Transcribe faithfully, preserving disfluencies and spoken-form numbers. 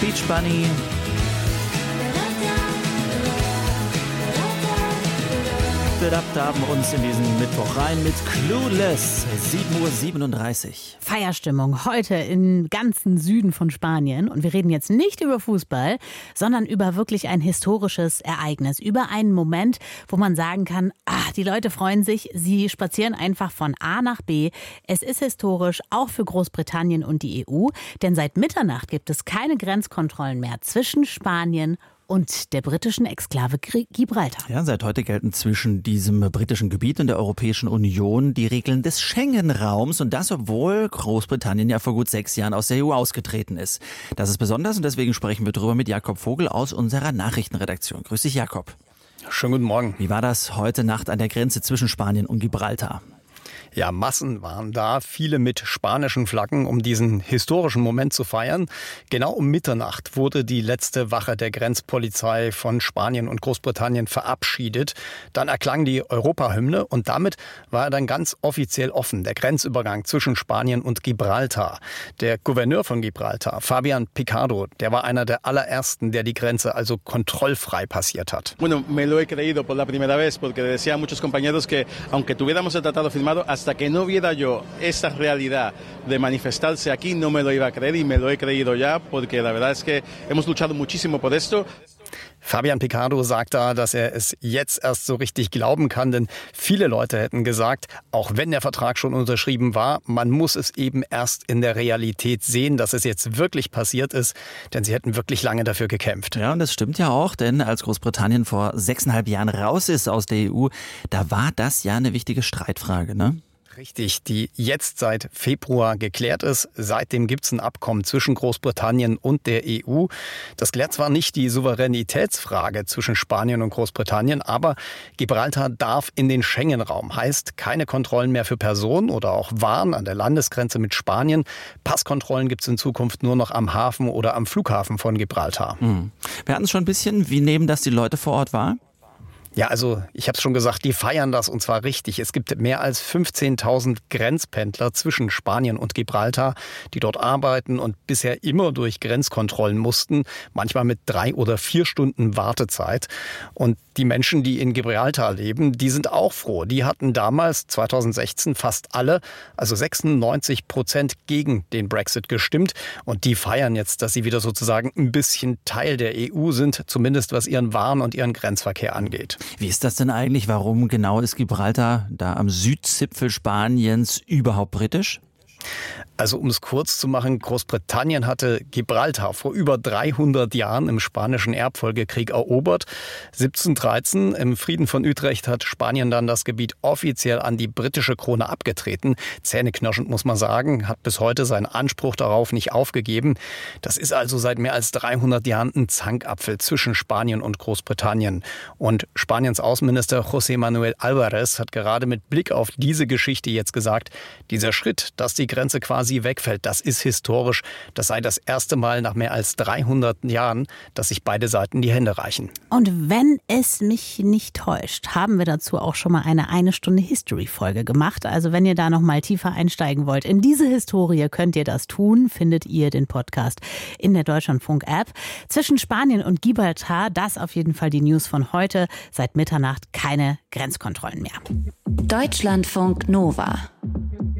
Beach Bunny. Wir haben uns in diesen Mittwoch rein mit Clueless, sieben Uhr siebenunddreißig. Feierstimmung heute im ganzen Süden von Spanien. Und wir reden jetzt nicht über Fußball, sondern über wirklich ein historisches Ereignis. Über einen Moment, wo man sagen kann, ah, die Leute freuen sich, sie spazieren einfach von A nach B. Es ist historisch, auch für Großbritannien und die E U. Denn seit Mitternacht gibt es keine Grenzkontrollen mehr zwischen Spanien und der britischen Exklave Gibraltar. Ja, seit heute gelten zwischen diesem britischen Gebiet und der Europäischen Union die Regeln des Schengen-Raums. Und das, obwohl Großbritannien ja vor gut sechs Jahren aus der E U ausgetreten ist. Das ist besonders und deswegen sprechen wir darüber mit Jakob Vogel aus unserer Nachrichtenredaktion. Grüß dich, Jakob. Schönen guten Morgen. Wie war das heute Nacht an der Grenze zwischen Spanien und Gibraltar? Ja, Massen waren da, viele mit spanischen Flaggen, um diesen historischen Moment zu feiern. Genau um Mitternacht wurde die letzte Wache der Grenzpolizei von Spanien und Großbritannien verabschiedet. Dann erklang die Europahymne und damit war er dann ganz offiziell offen, der Grenzübergang zwischen Spanien und Gibraltar. Der Gouverneur von Gibraltar, Fabián Picardo, der war einer der allerersten, der die Grenze also kontrollfrei passiert hat. Bueno, me lo he creído por la primera vez, porque decían muchos compañeros que aunque tuviéramos el tratado firmado, hasta que no viera yo esa realidad de manifestarse aquí, no me lo iba a creer y me lo he creído ya, porque la verdad es que hemos luchado muchísimo por esto. Fabián Picardo sagt da, dass er es jetzt erst so richtig glauben kann, denn viele Leute hätten gesagt, auch wenn der Vertrag schon unterschrieben war, man muss es eben erst in der Realität sehen, dass es jetzt wirklich passiert ist, denn sie hätten wirklich lange dafür gekämpft. Ja, und das stimmt ja auch, denn als Großbritannien vor sechseinhalb Jahren raus ist aus der E U, da war das ja eine wichtige Streitfrage, ne? Richtig, die jetzt seit Februar geklärt ist. Seitdem gibt es ein Abkommen zwischen Großbritannien und der E U. Das klärt zwar nicht die Souveränitätsfrage zwischen Spanien und Großbritannien, aber Gibraltar darf in den Schengen-Raum. Heißt, keine Kontrollen mehr für Personen oder auch Waren an der Landesgrenze mit Spanien. Passkontrollen gibt es in Zukunft nur noch am Hafen oder am Flughafen von Gibraltar. Mhm. Wir hatten es schon ein bisschen. Wie nehmen das die Leute vor Ort wahr? Ja, also ich habe es schon gesagt, die feiern das und zwar richtig. Es gibt mehr als fünfzehntausend Grenzpendler zwischen Spanien und Gibraltar, die dort arbeiten und bisher immer durch Grenzkontrollen mussten, manchmal mit drei oder vier Stunden Wartezeit. Und die Menschen, die in Gibraltar leben, die sind auch froh. Die hatten damals, zweitausendsechzehn, fast alle, also sechsundneunzig Prozent gegen den Brexit gestimmt. Und die feiern jetzt, dass sie wieder sozusagen ein bisschen Teil der E U sind, zumindest was ihren Waren- und ihren Grenzverkehr angeht. Wie ist das denn eigentlich? Warum genau ist Gibraltar da am Südzipfel Spaniens überhaupt britisch? Also um es kurz zu machen, Großbritannien hatte Gibraltar vor über dreihundert Jahren im Spanischen Erbfolgekrieg erobert. siebzehnhundertdreizehn im Frieden von Utrecht hat Spanien dann das Gebiet offiziell an die britische Krone abgetreten. Zähneknirschend muss man sagen, hat bis heute seinen Anspruch darauf nicht aufgegeben. Das ist also seit mehr als dreihundert Jahren ein Zankapfel zwischen Spanien und Großbritannien. Und Spaniens Außenminister José Manuel Álvarez hat gerade mit Blick auf diese Geschichte jetzt gesagt, dieser Schritt, dass die Grenze quasi wegfällt, das ist historisch. Das sei das erste Mal nach mehr als dreihundert Jahren, dass sich beide Seiten die Hände reichen. Und wenn es mich nicht täuscht, haben wir dazu auch schon mal eine eine Stunde History-Folge gemacht. Also wenn ihr da noch mal tiefer einsteigen wollt in diese Historie, könnt ihr das tun. Findet ihr den Podcast in der Deutschlandfunk-App. Zwischen Spanien und Gibraltar, das auf jeden Fall die News von heute. Seit Mitternacht keine Grenzkontrollen mehr. Deutschlandfunk Nova.